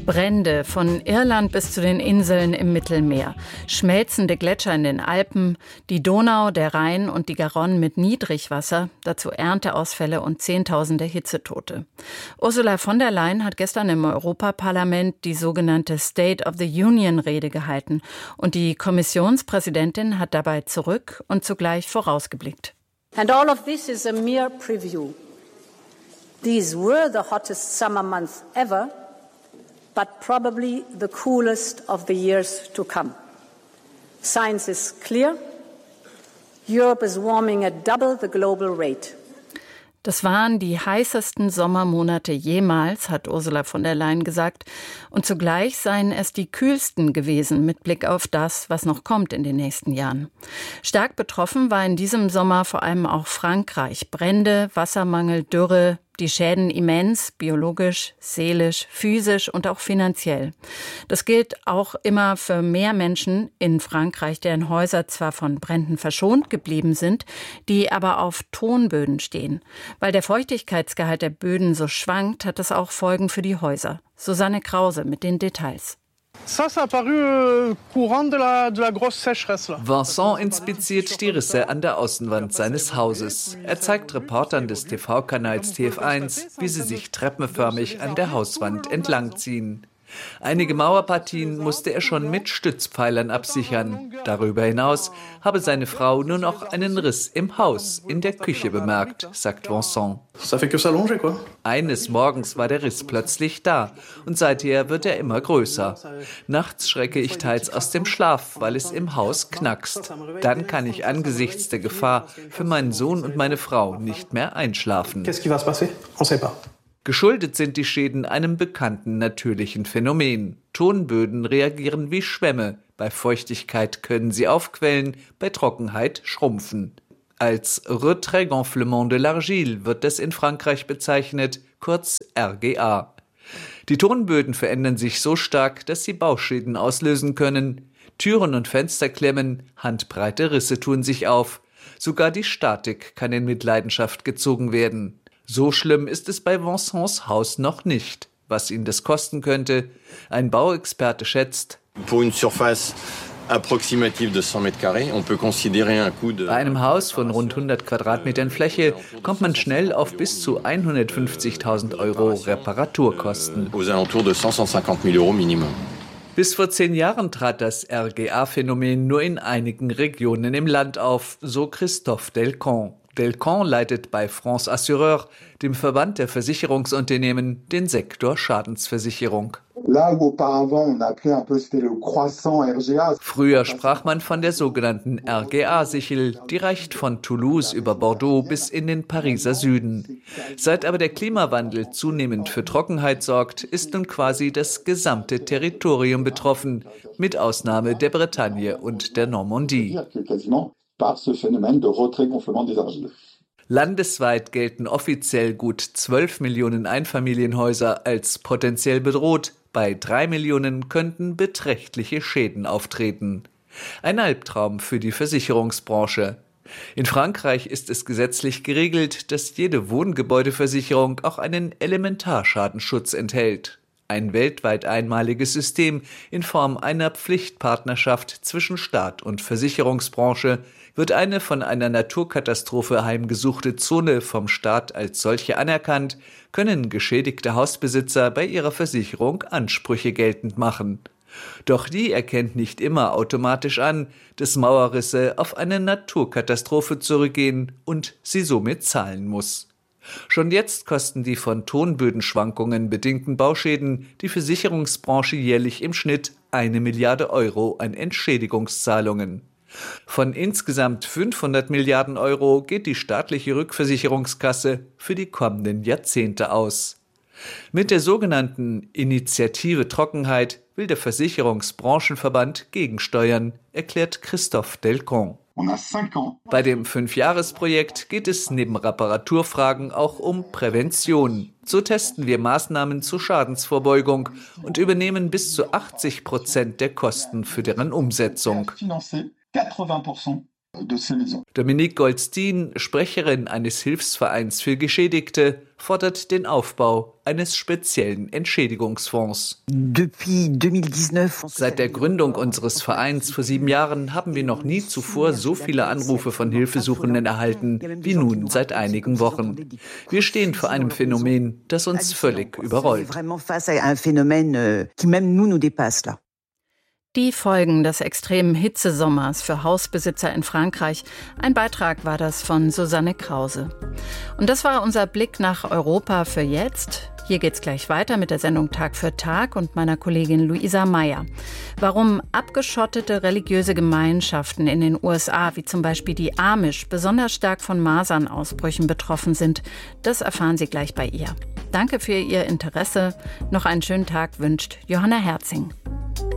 Brände von Irland bis zu den Inseln im Mittelmeer, schmelzende Gletscher in den Alpen, die Donau, der Rhein und die Garonne mit Niedrigwasser, dazu Ernteausfälle und Zehntausende Hitzetote. Ursula von der Leyen hat gestern im Europaparlament die sogenannte State of the Union-Rede gehalten und die Kommissionspräsidentin hat dabei zurück und zugleich vorausgeblickt. And all of this is a mere preview. These were the hottest summer months ever, but probably the coolest of the years to come. Science is clear. Europe is warming at double the global rate. Das waren die heißesten Sommermonate jemals, hat Ursula von der Leyen gesagt. Und zugleich seien es die kühlsten gewesen mit Blick auf das, was noch kommt in den nächsten Jahren. Stark betroffen war in diesem Sommer vor allem auch Frankreich. Brände, Wassermangel, Dürre, die Schäden immens, biologisch, seelisch, physisch und auch finanziell. Das gilt auch immer für mehr Menschen in Frankreich, deren Häuser zwar von Bränden verschont geblieben sind, die aber auf Tonböden stehen. Weil der Feuchtigkeitsgehalt der Böden so schwankt, hat das auch Folgen für die Häuser. Susanne Krause mit den Details. Vincent inspiziert die Risse an der Außenwand seines Hauses. Er zeigt Reportern des TV-Kanals TF1, wie sie sich treppenförmig an der Hauswand entlangziehen. Einige Mauerpartien musste er schon mit Stützpfeilern absichern. Darüber hinaus habe seine Frau nur noch einen Riss im Haus in der Küche bemerkt, sagt Vincent. Eines Morgens war der Riss plötzlich da und seither wird er immer größer. Nachts schrecke ich teils aus dem Schlaf, weil es im Haus knackst. Dann kann ich angesichts der Gefahr für meinen Sohn und meine Frau nicht mehr einschlafen. Geschuldet sind die Schäden einem bekannten natürlichen Phänomen. Tonböden reagieren wie Schwämme. Bei Feuchtigkeit können sie aufquellen, bei Trockenheit schrumpfen. Als Retrait-Gonflement de l'Argile wird das in Frankreich bezeichnet, kurz RGA. Die Tonböden verändern sich so stark, dass sie Bauschäden auslösen können. Türen und Fenster klemmen, handbreite Risse tun sich auf. Sogar die Statik kann in Mitleidenschaft gezogen werden. So schlimm ist es bei Vincents Haus noch nicht. Was ihn das kosten könnte, ein Bauexperte schätzt: Bei einem Haus von rund 100 Quadratmetern Fläche kommt man schnell auf bis zu 150.000 Euro Reparaturkosten. Bis vor 10 Jahren trat das RGA-Phänomen nur in einigen Regionen im Land auf, so Christophe Delcamp. Delcamp leitet bei France Assureur, dem Verband der Versicherungsunternehmen, den Sektor Schadensversicherung. Früher sprach man von der sogenannten RGA-Sichel, die reicht von Toulouse über Bordeaux bis in den Pariser Süden. Seit aber der Klimawandel zunehmend für Trockenheit sorgt, ist nun quasi das gesamte Territorium betroffen, mit Ausnahme der Bretagne und der Normandie. Landesweit gelten offiziell gut 12 Millionen Einfamilienhäuser als potenziell bedroht. Bei 3 Millionen könnten beträchtliche Schäden auftreten. Ein Albtraum für die Versicherungsbranche. In Frankreich ist es gesetzlich geregelt, dass jede Wohngebäudeversicherung auch einen Elementarschadensschutz enthält. Ein weltweit einmaliges System in Form einer Pflichtpartnerschaft zwischen Staat und Versicherungsbranche. Wird eine von einer Naturkatastrophe heimgesuchte Zone vom Staat als solche anerkannt, können geschädigte Hausbesitzer bei ihrer Versicherung Ansprüche geltend machen. Doch die erkennt nicht immer automatisch an, dass Mauerrisse auf eine Naturkatastrophe zurückgehen und sie somit zahlen muss. Schon jetzt kosten die von Tonbödenschwankungen bedingten Bauschäden die Versicherungsbranche jährlich im Schnitt 1 Milliarde Euro an Entschädigungszahlungen. Von insgesamt 500 Milliarden Euro geht die staatliche Rückversicherungskasse für die kommenden Jahrzehnte aus. Mit der sogenannten Initiative Trockenheit will der Versicherungsbranchenverband gegensteuern, erklärt Christophe Delcamp. Bei dem 5-Jahres-Projekt geht es neben Reparaturfragen auch um Prävention. So testen wir Maßnahmen zur Schadensvorbeugung und übernehmen bis zu 80% der Kosten für deren Umsetzung. Dominique Goldstein, Sprecherin eines Hilfsvereins für Geschädigte, fordert den Aufbau eines speziellen Entschädigungsfonds. Seit der Gründung unseres Vereins vor 7 Jahren haben wir noch nie zuvor so viele Anrufe von Hilfesuchenden erhalten wie nun seit einigen Wochen. Wir stehen vor einem Phänomen, das uns völlig überrollt. Die Folgen des extremen Hitzesommers für Hausbesitzer in Frankreich. Ein Beitrag war das von Susanne Krause. Und das war unser Blick nach Europa für jetzt. Hier geht's gleich weiter mit der Sendung Tag für Tag und meiner Kollegin Luisa Meyer. Warum abgeschottete religiöse Gemeinschaften in den USA, wie zum Beispiel die Amish, besonders stark von Masernausbrüchen betroffen sind, das erfahren Sie gleich bei ihr. Danke für Ihr Interesse. Noch einen schönen Tag wünscht Johanna Herzing.